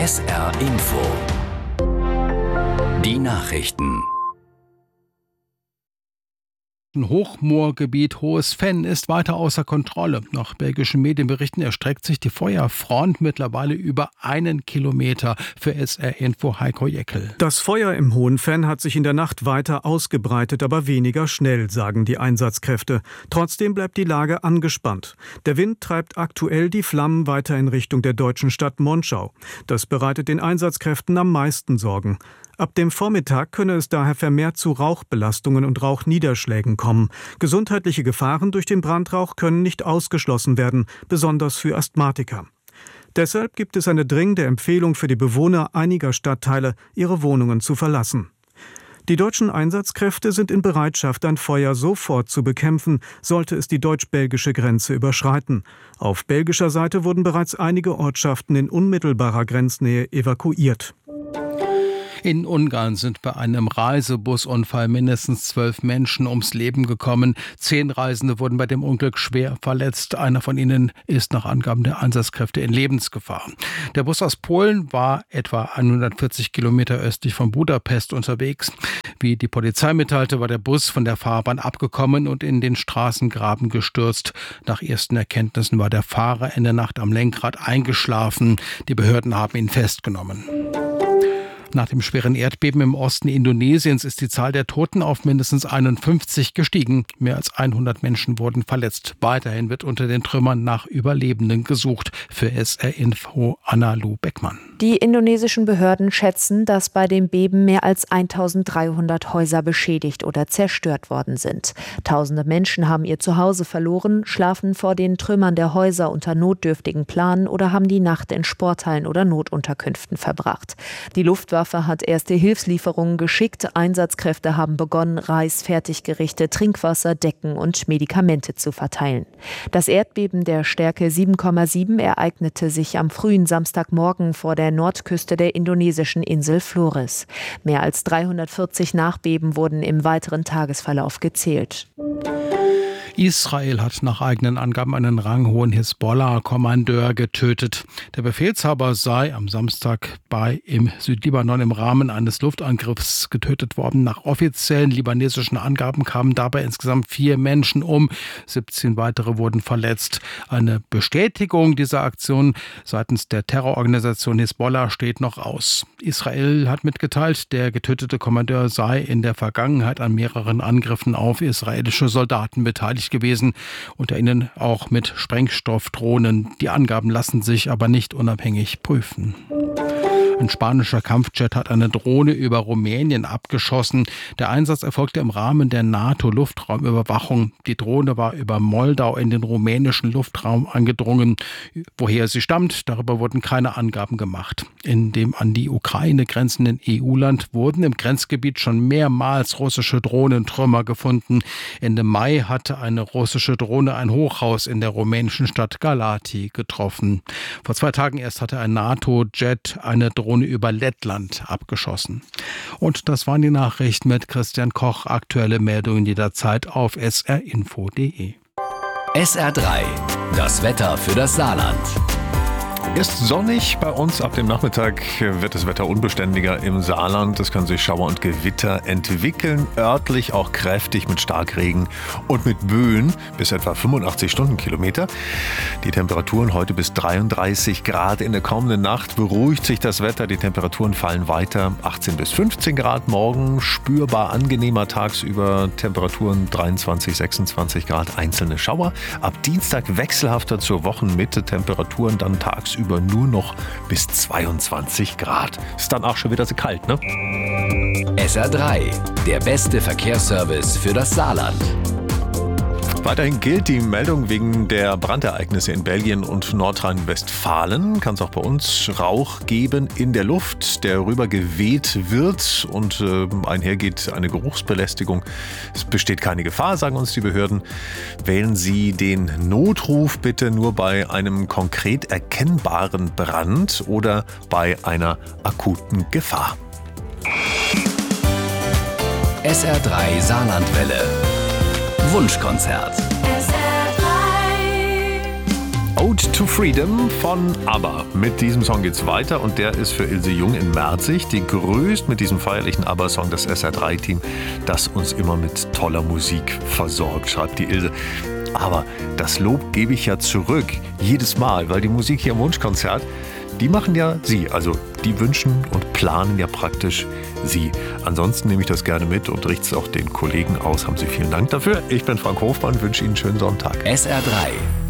SR Info. Die Nachrichten. Hochmoorgebiet Hohes Venn ist weiter außer Kontrolle. Nach belgischen Medienberichten erstreckt sich die Feuerfront mittlerweile über 1 Kilometer. Für SR Info Heiko Jeckel. Das Feuer im Hohen Venn hat sich in der Nacht weiter ausgebreitet, aber weniger schnell, sagen die Einsatzkräfte. Trotzdem bleibt die Lage angespannt. Der Wind treibt aktuell die Flammen weiter in Richtung der deutschen Stadt Monschau. Das bereitet den Einsatzkräften am meisten Sorgen. Ab dem Vormittag könne es daher vermehrt zu Rauchbelastungen und Rauchniederschlägen kommen. Gesundheitliche Gefahren durch den Brandrauch können nicht ausgeschlossen werden, besonders für Asthmatiker. Deshalb gibt es eine dringende Empfehlung für die Bewohner einiger Stadtteile, ihre Wohnungen zu verlassen. Die deutschen Einsatzkräfte sind in Bereitschaft, ein Feuer sofort zu bekämpfen, sollte es die deutsch-belgische Grenze überschreiten. Auf belgischer Seite wurden bereits einige Ortschaften in unmittelbarer Grenznähe evakuiert. In Ungarn sind bei einem Reisebusunfall mindestens 12 Menschen ums Leben gekommen. 10 Reisende wurden bei dem Unglück schwer verletzt. Einer von ihnen ist nach Angaben der Einsatzkräfte in Lebensgefahr. Der Bus aus Polen war etwa 140 Kilometer östlich von Budapest unterwegs. Wie die Polizei mitteilte, war der Bus von der Fahrbahn abgekommen und in den Straßengraben gestürzt. Nach ersten Erkenntnissen war der Fahrer in der Nacht am Lenkrad eingeschlafen. Die Behörden haben ihn festgenommen. Nach dem schweren Erdbeben im Osten Indonesiens ist die Zahl der Toten auf mindestens 51 gestiegen. Mehr als 100 Menschen wurden verletzt. Weiterhin wird unter den Trümmern nach Überlebenden gesucht. Für SR Info Anna-Lu Beckmann. Die indonesischen Behörden schätzen, dass bei dem Beben mehr als 1300 Häuser beschädigt oder zerstört worden sind. Tausende Menschen haben ihr Zuhause verloren, schlafen vor den Trümmern der Häuser unter notdürftigen Planen oder haben die Nacht in Sporthallen oder Notunterkünften verbracht. Die Luftwaffe hat erste Hilfslieferungen geschickt. Einsatzkräfte haben begonnen, Reis, Fertiggerichte, Trinkwasser, Decken und Medikamente zu verteilen. Das Erdbeben der Stärke 7,7 ereignete sich am frühen Samstagmorgen vor der Nordküste der indonesischen Insel Flores. Mehr als 340 Nachbeben wurden im weiteren Tagesverlauf gezählt. Israel hat nach eigenen Angaben einen ranghohen Hisbollah-Kommandeur getötet. Der Befehlshaber sei am Samstag im Südlibanon im Rahmen eines Luftangriffs getötet worden. Nach offiziellen libanesischen Angaben kamen dabei insgesamt 4 Menschen um. 17 weitere wurden verletzt. Eine Bestätigung dieser Aktion seitens der Terrororganisation Hisbollah steht noch aus. Israel hat mitgeteilt, der getötete Kommandeur sei in der Vergangenheit an mehreren Angriffen auf israelische Soldaten beteiligt gewesen, unter ihnen auch mit Sprengstoffdrohnen. Die Angaben lassen sich aber nicht unabhängig prüfen. Ein spanischer Kampfjet hat eine Drohne über Rumänien abgeschossen. Der Einsatz erfolgte im Rahmen der NATO-Luftraumüberwachung. Die Drohne war über Moldau in den rumänischen Luftraum eingedrungen. Woher sie stammt, darüber wurden keine Angaben gemacht. In dem an die Ukraine grenzenden EU-Land wurden im Grenzgebiet schon mehrmals russische Drohnentrümmer gefunden. Ende Mai hatte eine russische Drohne ein Hochhaus in der rumänischen Stadt Galati getroffen. Vor 2 Tagen erst hatte ein NATO-Jet eine Drohne über Lettland abgeschossen. Und das waren die Nachrichten mit Christian Koch. Aktuelle Meldungen jederzeit auf srinfo.de. SR3, das Wetter für das Saarland. Ist sonnig bei uns. Ab dem Nachmittag wird das Wetter unbeständiger im Saarland. Es können sich Schauer und Gewitter entwickeln. Örtlich auch kräftig mit Starkregen und mit Böen bis etwa 85 Stundenkilometer. Die Temperaturen heute bis 33 Grad. In der kommenden Nacht beruhigt sich das Wetter. Die Temperaturen fallen weiter. 18 bis 15 Grad morgen. Spürbar angenehmer tagsüber. Temperaturen 23, 26 Grad. Einzelne Schauer. Ab Dienstag wechselhafter zur Wochenmitte. Temperaturen dann tagsüber nur noch bis 22 Grad. Ist dann auch schon wieder so kalt, ne? SR3, der beste Verkehrsservice für das Saarland. Weiterhin gilt die Meldung wegen der Brandereignisse in Belgien und Nordrhein-Westfalen. Kann es auch bei uns Rauch geben in der Luft, der rüber geweht wird und einhergeht eine Geruchsbelästigung. Es besteht keine Gefahr, sagen uns die Behörden. Wählen Sie den Notruf bitte nur bei einem konkret erkennbaren Brand oder bei einer akuten Gefahr. SR3 Saarlandwelle. Wunschkonzert. SR3. Ode To Freedom von ABBA. Mit diesem Song geht's weiter und der ist für Ilse Jung in Merzig. Die grüßt mit diesem feierlichen ABBA-Song das SR3-Team, das uns immer mit toller Musik versorgt, schreibt die Ilse. Aber das Lob gebe ich ja zurück, jedes Mal, weil die Musik hier im Wunschkonzert, die machen ja Sie, also die wünschen und planen ja praktisch Sie. Ansonsten nehme ich das gerne mit und richte es auch den Kollegen aus. Haben Sie vielen Dank dafür. Ich bin Frank Hofmann, wünsche Ihnen einen schönen Sonntag. SR3